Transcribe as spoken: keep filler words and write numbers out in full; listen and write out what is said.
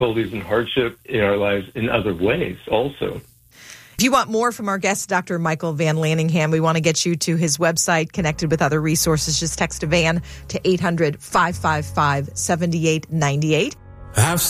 difficulties and hardship in our lives in other ways also. If you want more from our guest, Doctor Michael Van Lanningham, we want to get you to his website, connected with other resources. Just text a van to eight hundred, five five five, seven eight nine eight. Have